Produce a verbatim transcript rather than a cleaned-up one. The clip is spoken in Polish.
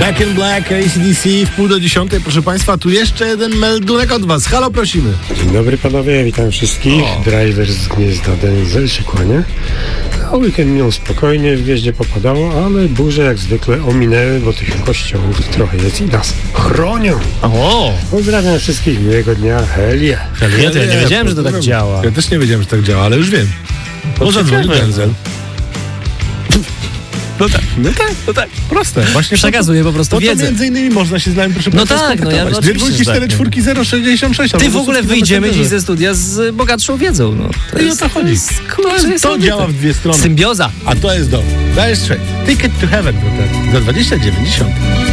Back in Black, A C D C w pół do dziesiątej, proszę Państwa, tu jeszcze jeden meldunek od Was. Halo, prosimy. Dzień dobry panowie, witam wszystkich. O. Driver z Gniezda Denzel się kłania. A weekend minął spokojnie, w Gnieździe popadało, ale burze jak zwykle ominęły, bo tych kościołów trochę jest i nas chronią. O! Pozdrawiam wszystkich, miłego dnia, helia. Ja, to ja nie wiedziałem, że to tak działa. Ja też nie wiedziałem, że tak działa, ale już wiem. Może dzwonił Denzel. No tak, No tak, no tak. proste. Właśnie Przekazuję po prostu po to wiedzę. między innymi można się z nami, proszę No Państwa, tak, no ja skontaktować. Dwie oczywiście, dwójki, że cztery tak. czwórki, zero sześćdziesiąt sześć. Ty w ogóle wyjdziemy dziś ze studia z bogatszą wiedzą. No. To I o to chodzi. jest, To, kurczę, jest, to niesamowite. działa w dwie strony. Symbioza. A to jest do. Dajesz straight. Ticket to Heaven za dwadzieścia dziewięćdziesiąt.